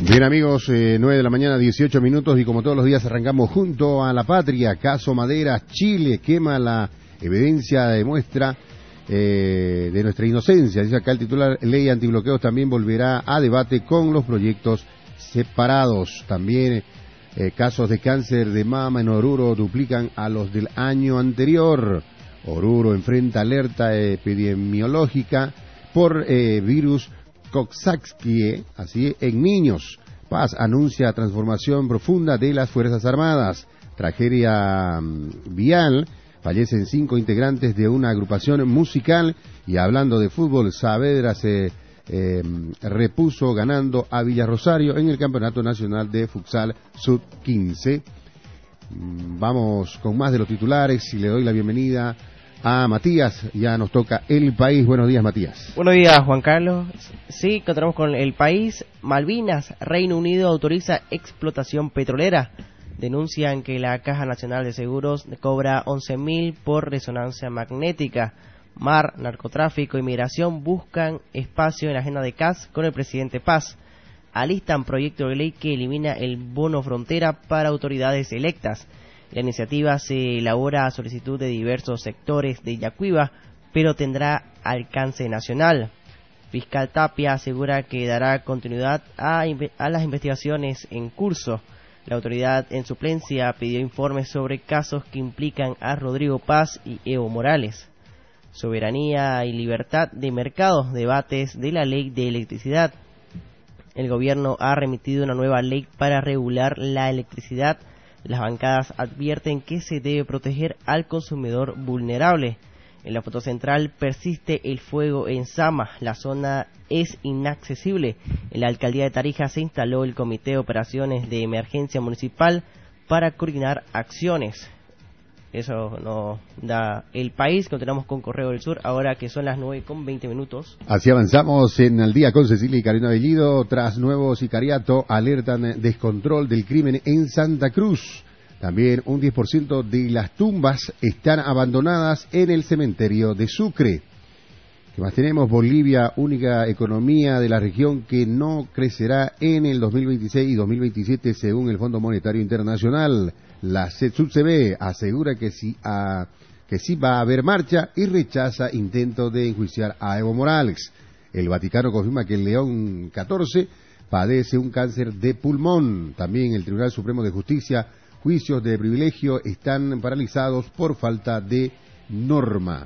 Bien amigos, 9 de la mañana, 18 minutos, y como todos los días arrancamos junto a la patria. Caso Madera, Chile quema la evidencia de muestra de nuestra inocencia. Dice acá el titular, ley antibloqueos también volverá a debate con los proyectos separados. También casos de cáncer de mama en Oruro duplican a los del año anterior. Oruro enfrenta alerta epidemiológica por virus Coxsackie, así en niños. Paz anuncia transformación profunda de las Fuerzas Armadas. Tragedia vial, fallecen 5 integrantes de una agrupación musical. Y hablando de fútbol, Saavedra se repuso ganando a Villarrosario en el Campeonato Nacional de Futsal Sub-15. Vamos con más de los titulares y le doy la bienvenida a Matías. Ya nos toca El País. Buenos días, Matías. Buenos días, Juan Carlos. Sí, continuamos con El País. Malvinas, Reino Unido autoriza explotación petrolera. Denuncian que la Caja Nacional de Seguros cobra 11.000 por resonancia magnética. Mar, narcotráfico y migración buscan espacio en la agenda de CAS con el presidente Paz. Alistan proyecto de ley que elimina el bono frontera para autoridades electas. La iniciativa se elabora a solicitud de diversos sectores de Yacuiba, pero tendrá alcance nacional. Fiscal Tapia asegura que dará continuidad a las investigaciones en curso. La autoridad en suplencia pidió informes sobre casos que implican a Rodrigo Paz y Evo Morales. Soberanía y libertad de mercado, debates de la ley de electricidad. El gobierno ha remitido una nueva ley para regular la electricidad. Las bancadas advierten que se debe proteger al consumidor vulnerable. En la foto central persiste el fuego en Sama. La zona es inaccesible. En la alcaldía de Tarija se instaló el Comité de Operaciones de Emergencia Municipal para coordinar acciones. Eso nos da El País. Continuamos con Correo del Sur, ahora que son las 9:20. Así avanzamos en Al Día con Cecilia y Karina Bellido. Tras nuevo sicariato, alertan descontrol del crimen en Santa Cruz. También un 10% de las tumbas están abandonadas en el cementerio de Sucre. ¿Qué más tenemos? Bolivia, única economía de la región que no crecerá en el 2026 y 2027 según el Fondo Monetario Internacional. La CETSUCB asegura que sí va a haber marcha y rechaza intento de enjuiciar a Evo Morales. El Vaticano confirma que el León XIV padece un cáncer de pulmón. También el Tribunal Supremo de Justicia, juicios de privilegio están paralizados por falta de norma.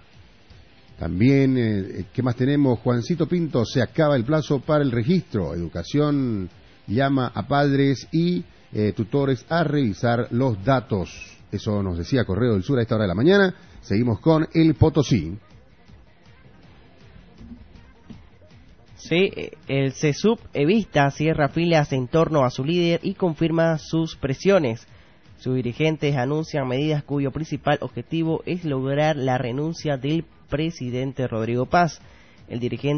También, ¿qué más tenemos? Juancito Pinto, se acaba el plazo para el registro. Educación llama a padres y tutores a revisar los datos. Eso nos decía Correo del Sur a esta hora de la mañana. Seguimos con El Potosí. Sí, el CESUP Evista cierra filas en torno a su líder y confirma sus presiones. Sus dirigentes anuncian medidas cuyo principal objetivo es lograr la renuncia del presidente Rodrigo Paz. El dirigente